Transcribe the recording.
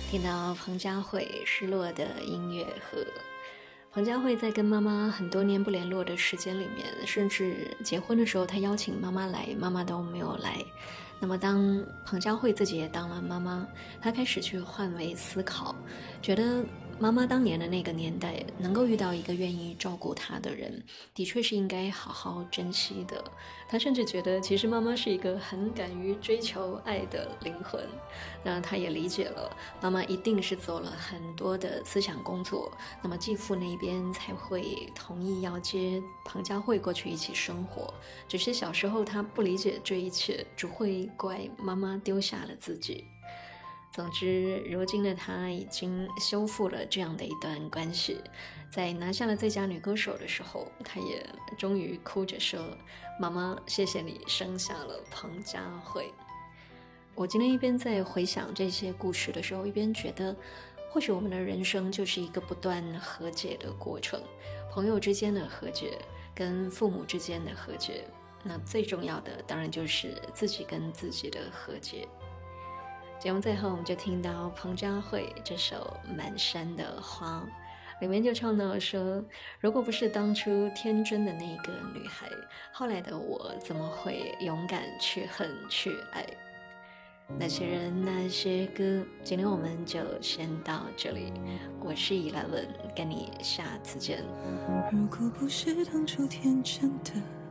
听到彭佳慧失落的音乐盒。彭佳慧在跟妈妈很多年不联络的时间里面，甚至结婚的时候她邀请妈妈来，妈妈都没有来。那么当彭佳慧自己也当了妈妈，她开始去换位思考，觉得妈妈当年的那个年代能够遇到一个愿意照顾她的人，的确是应该好好珍惜的。她甚至觉得其实妈妈是一个很敢于追求爱的灵魂。那她也理解了妈妈一定是做了很多的思想工作，那么继父那边才会同意要接彭佳慧过去一起生活。只是小时候她不理解这一切，只会怪妈妈丢下了自己。总之，如今的她已经修复了这样的一段关系，在拿下了最佳女歌手的时候，她也终于哭着说：“妈妈，谢谢你生下了彭佳慧。”我今天一边在回想这些故事的时候，一边觉得，或许我们的人生就是一个不断和解的过程，朋友之间的和解，跟父母之间的和解，那最重要的当然就是自己跟自己的和解。节目最后我们就听到彭佳慧这首《满山的花》，里面就唱到说，如果不是当初天真的那个女孩，后来的我怎么会勇敢去恨去爱。那些人那些歌，今天我们就先到这里，我是11，跟你下次见。 如果不是当初天真的